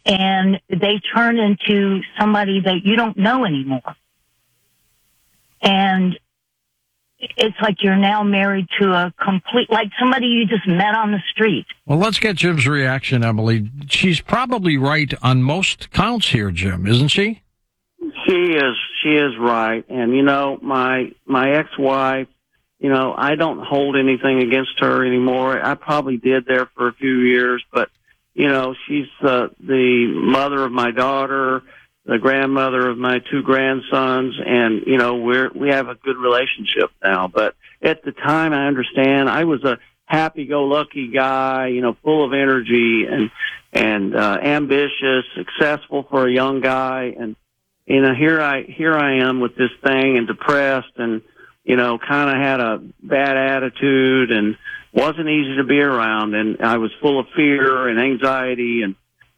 and they turn into somebody that you don't know anymore. And it's like you're now married to a complete, like somebody you just met on the street. Well, let's get Jim's reaction, Emily. She's probably right on most counts here, Jim, isn't she? She is right. And, my ex-wife, I don't hold anything against her anymore. I probably did there for a few years, but, she's the mother of my daughter, the grandmother of my two grandsons, and, we have a good relationship now. But at the time, I understand, I was a happy-go-lucky guy, full of energy and ambitious, successful for a young guy. And, here I am with this thing and depressed and, kind of had a bad attitude and wasn't easy to be around. And I was full of fear and anxiety. And,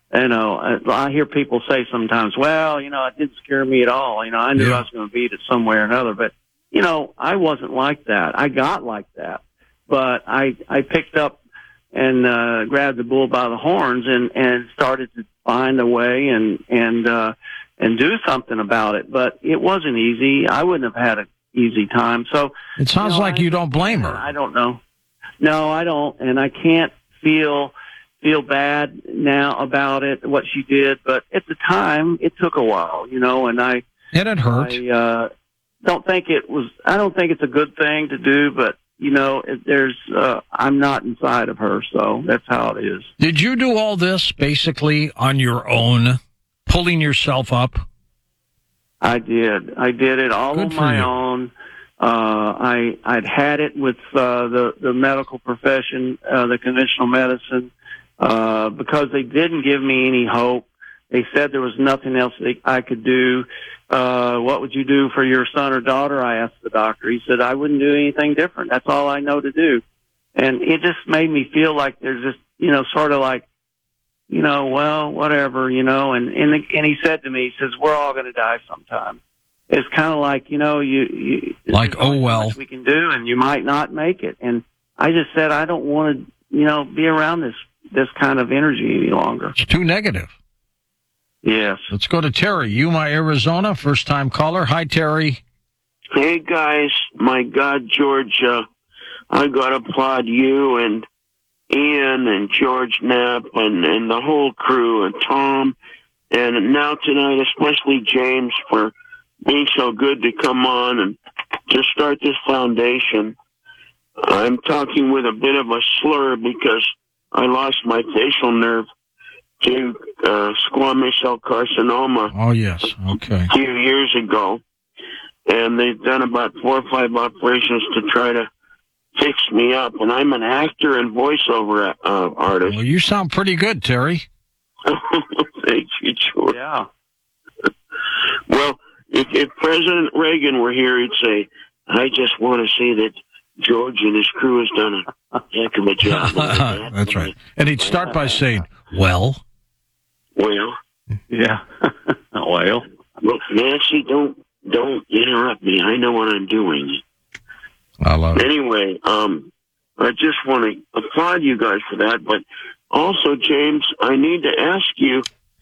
I hear people say sometimes, well, it didn't scare me at all. I knew I was going to beat it some way or another. But, I wasn't like that. I got like that. But I picked up and grabbed the bull by the horns and started to find a way and do something about it. But it wasn't easy. I wouldn't have had an easy time. So it sounds like you don't blame her. I don't know. No, I don't. And I can't feel bad now about it, what she did. But at the time, it took a while, and and it hurt. I don't think it's a good thing to do, but I'm not inside of her, so that's how it is. Did you do all this basically on your own, pulling yourself up? I did it all on my own. I'd had it with the medical profession, the conventional medicine, because they didn't give me any hope. They said there was nothing else I could do. What would you do for your son or daughter? I asked the doctor. He said, I wouldn't do anything different. That's all I know to do. And it just made me feel like there's just, sort of like, well, whatever, and he said to me, he says, we're all going to die sometime. It's kind of like, you like, oh, well, we can do, and you might not make it. And I just said, I don't want to, be around this kind of energy any longer. It's too negative. Yes. Let's go to Terry, Yuma, Arizona, first-time caller. Hi, Terry. Hey, guys. My God, George, I got to applaud you and Ian and George Knapp and the whole crew and Tom, and now tonight, especially James, for being so good to come on and to start this foundation. I'm talking with a bit of a slur because I lost my facial nerve to squamous cell carcinoma. Oh, yes. Okay. A few years ago. And they've done about 4 or 5 operations to try to fix me up. And I'm an actor and voiceover artist. Well, you sound pretty good, Terry. Thank you, George. Yeah. Well, if President Reagan were here, he'd say, I just want to say that George and his crew has done a heck of a job. That's right. And he'd start by saying, well. Yeah. Well, Nancy, don't interrupt me. I know what I'm doing. I love it. Anyway, I just want to applaud you guys for that. But also, James, I need to ask you,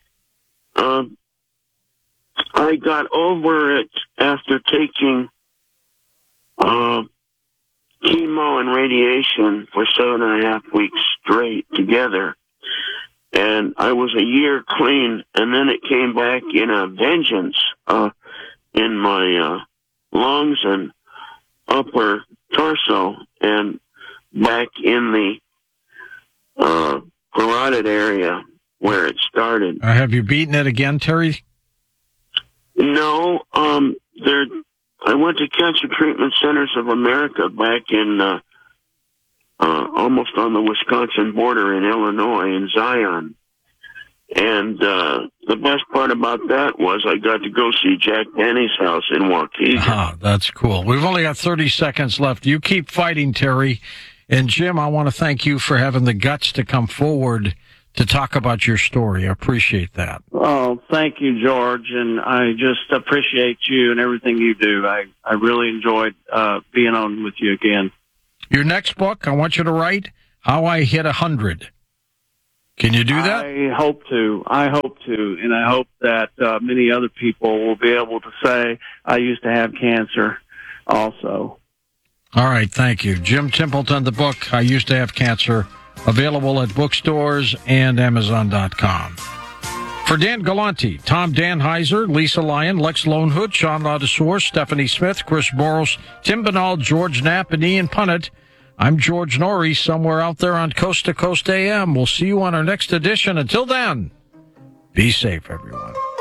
I got over it after taking chemo and radiation for 7.5 weeks straight together. And I was a year clean, and then it came back in a vengeance in my lungs and upper torso and back in the carotid area where it started. Have you beaten it again, Terry? No. I went to Cancer Treatment Centers of America back in almost on the Wisconsin border in Illinois, in Zion. And the best part about that was I got to go see Jack Benny's house in Waukegan. Ah, that's cool. We've only got 30 seconds left. You keep fighting, Terry. And Jim, I want to thank you for having the guts to come forward to talk about your story. I appreciate that. Oh, thank you, George. And I just appreciate you and everything you do. I really enjoyed being on with you again. Your next book, I want you to write How I Hit 100. Can you do that? I hope to, and I hope that many other people will be able to say, I used to have cancer also. All right, thank you. Jim Templeton, the book, I Used to Have Cancer, available at bookstores and Amazon.com. For Dan Galante, Tom Danheiser, Lisa Lyon, Lex Lonehood, Sean Ladouceur, Stephanie Smith, Chris Boros, Tim Binnall, George Knapp, and Ian Punnett, I'm George Norrie, somewhere out there on Coast to Coast AM. We'll see you on our next edition. Until then, be safe, everyone.